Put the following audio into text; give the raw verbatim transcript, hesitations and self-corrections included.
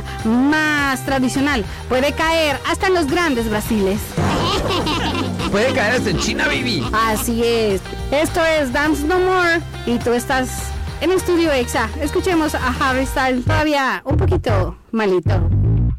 danza más tradicional. Puede caer hasta en los grandes Brasiles. Puede caer hasta en China, baby. Así es. Esto es Dance No More y tú estás en Estudio Exa. Escuchemos a Harry Styles todavía un poquito malito.